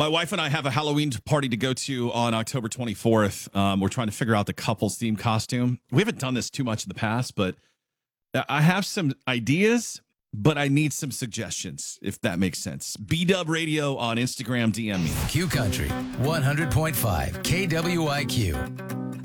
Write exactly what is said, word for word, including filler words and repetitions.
My wife and I have a Halloween party to go to on October twenty-fourth. Um, we're trying to figure out the couple's theme costume. We haven't done this too much in the past, but I have some ideas, but I need some suggestions, if that makes sense. B-Dub Radio on Instagram, D M me. Q Country, one hundred point five K W I Q.